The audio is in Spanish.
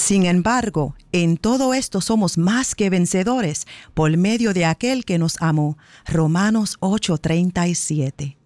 Sin embargo, en todo esto somos más que vencedores por medio de aquel que nos amó. Romanos 8:37.